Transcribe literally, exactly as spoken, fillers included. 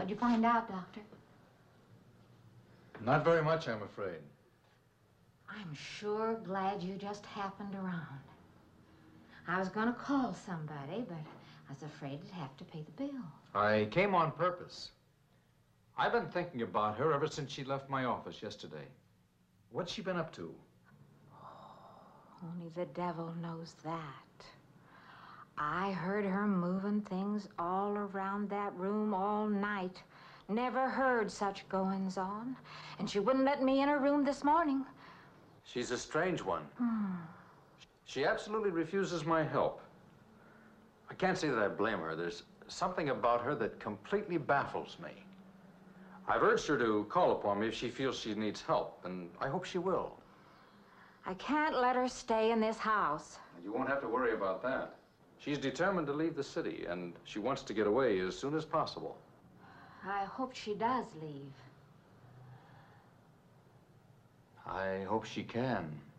What'd you find out, Doctor? Not very much, I'm afraid. I'm sure glad you just happened around. I was going to call somebody, but I was afraid I'd have to pay the bill. I came on purpose. I've been thinking about her ever since she left my office yesterday. What's she been up to? Only the devil knows that. I heard her moving things all around that room all night. Never heard such goings on. And she wouldn't let me in her room this morning. She's a strange one. Hmm. She absolutely refuses my help. I can't say that I blame her. There's something about her that completely baffles me. I've urged her to call upon me if she feels she needs help, and I hope she will. I can't let her stay in this house. You won't have to worry about that. She's determined to leave the city, and she wants to get away as soon as possible. I hope she does leave. I hope she can.